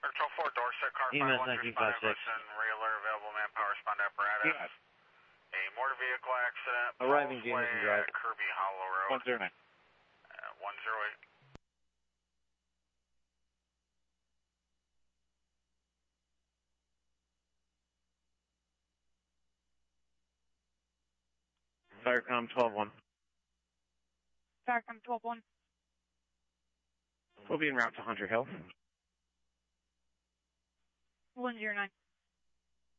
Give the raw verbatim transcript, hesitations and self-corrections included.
Control four, Dorset, car E M S five one three five, listen, reeler, available manpower, respond to apparatus. Yes. A motor vehicle accident, Arriving Paul's Way Jameson Drive. at Kirby Hollow Road. one zero nine. Uh, one zero eight. Firecom twelve one. Firecom twelve one. We'll be en route to Hunter Hill. one zero nine.